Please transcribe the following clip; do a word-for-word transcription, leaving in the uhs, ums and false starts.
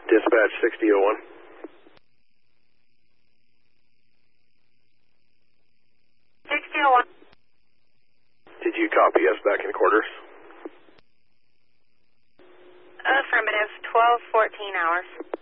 Dispatch sixty oh one. sixty oh one. Did you copy us back in quarters? Affirmative, twelve fourteen hours.